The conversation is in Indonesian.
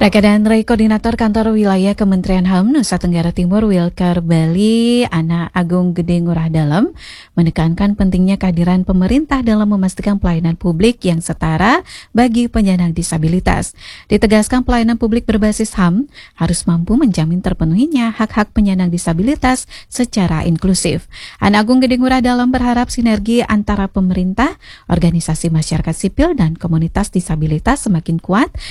Rekadandre Koordinator Kantor Wilayah Kementerian HAM Nusa Tenggara Timur Wilker Bali, Ana Agung Gede Ngurah Dalem, menekankan pentingnya kehadiran pemerintah dalam memastikan pelayanan publik yang setara bagi penyandang disabilitas. Ditegaskan pelayanan publik berbasis HAM harus mampu menjamin terpenuhinya hak-hak penyandang disabilitas secara inklusif. Ana Agung Gede Ngurah Dalem berharap sinergi antara pemerintah, organisasi masyarakat sipil, dan komunitas disabilitas semakin kuat